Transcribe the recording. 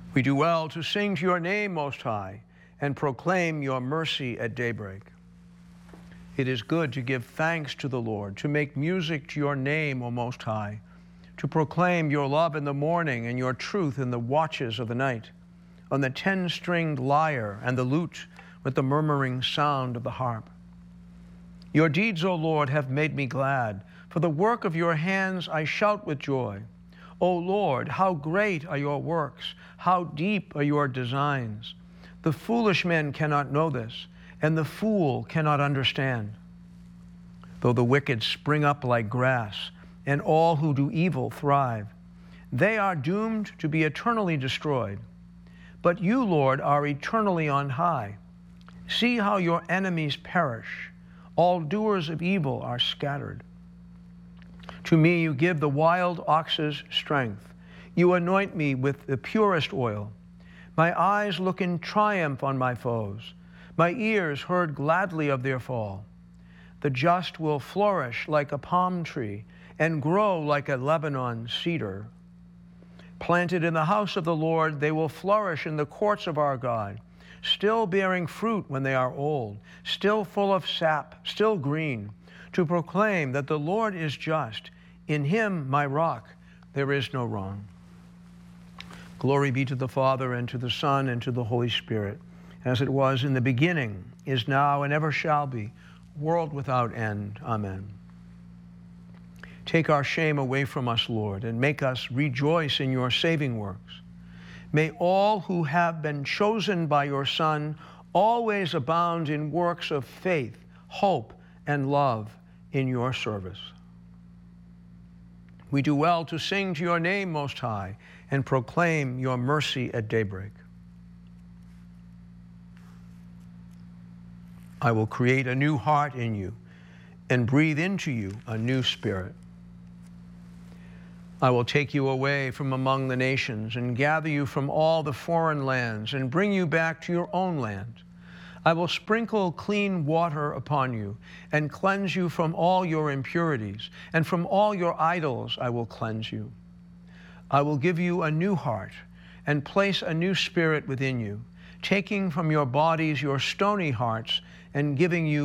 We do well to sing to your name, Most High, and proclaim your mercy at daybreak. It is good to give thanks to the Lord, to make music to your name, O Most High, to proclaim your love in the morning and your truth in the watches of the night, on the 10-stringed lyre and the lute with the murmuring sound of the harp. Your deeds, O Lord, have made me glad. For the work of your hands I shout with joy. O Lord, how great are your works, how deep are your designs. The foolish men cannot know this, and the fool cannot understand. Though the wicked spring up like grass, and all who do evil thrive, they are doomed to be eternally destroyed. But you, Lord, are eternally on high. See how your enemies perish. All doers of evil are scattered. To me you give the wild ox's strength. You anoint me with the purest oil. My eyes look in triumph on my foes. My ears heard gladly of their fall. The just will flourish like a palm tree and grow like a Lebanon cedar. Planted in the house of the Lord, they will flourish in the courts of our God, still bearing fruit when they are old, still full of sap, still green, to proclaim that the Lord is just. In him, my rock, there is no wrong. Glory be to the Father, and to the Son, and to the Holy Spirit, as it was in the beginning, is now, and ever shall be, world without end. Amen. Take our shame away from us, Lord, and make us rejoice in your saving works. May all who have been chosen by your Son always abound in works of faith, hope, and love in your service. We do well to sing to your name, Most High, and proclaim your mercy at daybreak. I will create a new heart in you and breathe into you a new spirit. I will take you away from among the nations and gather you from all the foreign lands and bring you back to your own land. I will sprinkle clean water upon you and cleanse you from all your impurities, and from all your idols I will cleanse you. I will give you a new heart and place a new spirit within you, taking from your bodies your stony hearts and giving you